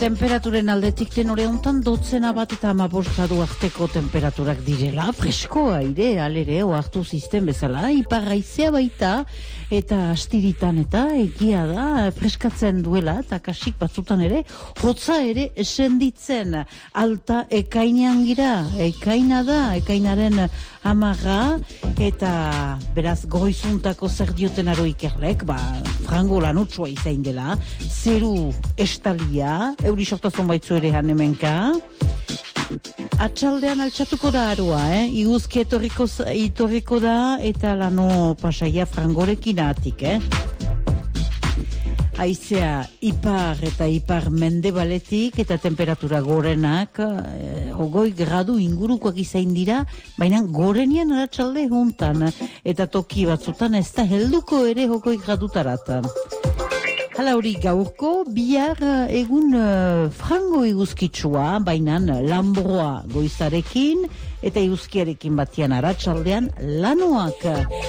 Temperaturen aldetik tenore hontan 12 bat eta 15 gradu arteko temperaturak direla, freskoa aire, alere, oartu zisten bezala, iparraizea baita, eta astiritan eta egia da, freskatzen duela, eta kasik batzutan ere, hotza ere esenditzen, alta ekainean gira, ekaina da, ekainaren amaga, eta beraz goizuntako zer dioten aro ikerlek, frango lanutsua izain dela, zeru estalia, euri sortazon baitzu ere hanemenka. Atxaldean altxatuko da aroa, iguzki etorriko da, eta lano pasaia frangorekin atik, Haizea ipar eta ipar mendebaletik eta temperatura gorenak 20 gradu ingurukoak izain dira, baina gorenian aratsalde hontan eta toki batzutan ez da helduko ere 20 gradutaratan. Hala hori gaurko, bihar egun frango iguzkitsua, baina lambroa goizarekin eta iguzkiarekin batian aratsaldean lanoak.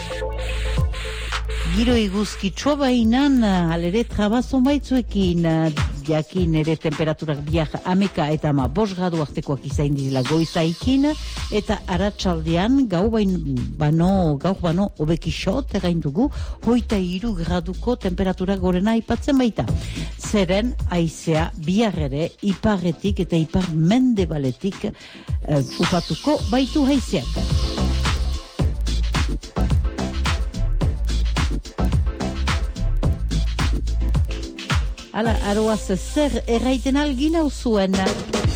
Giro iguzkitsua bainan, alere trabazon baitzuekin, jakin ere temperaturak bihar ameka eta 15 gradu artekoak izain dizela goizaikin, eta aratsaldean gaur bano obekixot egain dugu, 23 graduko temperatura gorena aipatzen baita. Zeren haizea bihar ere iparretik eta ipar mendebaletik upatuko baitu haizeak. Hala, aroaz zer erraiten algin hau zuen.